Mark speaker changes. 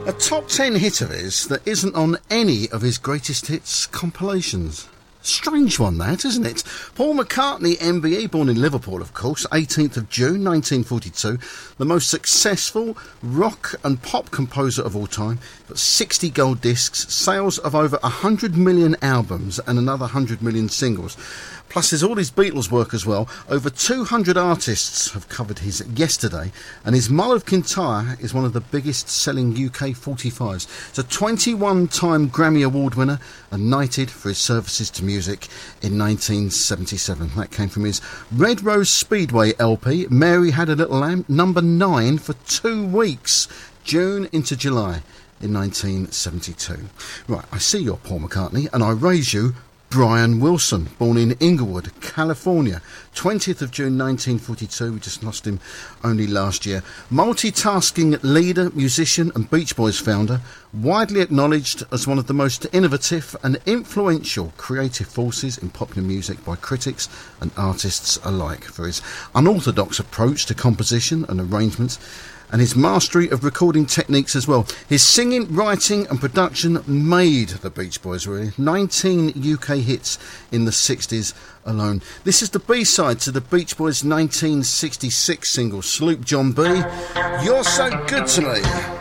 Speaker 1: A top 10 hit of his that isn't on any of his greatest hits compilations. Strange one that, isn't it? Paul McCartney, MBE, born in Liverpool, of course, 18th of June 1942, the most successful rock and pop composer of all time, got 60 gold discs, sales of over 100 million albums and another 100 million singles. Plus, there's all his Beatles work as well. Over 200 artists have covered his Yesterday, and his Mull of Kintyre is one of the biggest selling UK 45s. It's a 21-time Grammy Award winner and knighted for his services to music in 1977. That came from his Red Rose Speedway LP, Mary Had a Little Lamb, number 9 for 2 weeks, June into July in 1972. Right, I see you're Paul McCartney, and I raise you Brian Wilson, born in Inglewood, California, 20th of June 1942. We just lost him only last year. Multitasking leader, musician and Beach Boys founder, widely acknowledged as one of the most innovative and influential creative forces in popular music by critics and artists alike for his unorthodox approach to composition and arrangement, and his mastery of recording techniques as well. His singing, writing and production made the Beach Boys, really. 19 UK hits in the 60s alone. This is the B-side to the Beach Boys' 1966 single, Sloop John B. You're So Good To Me.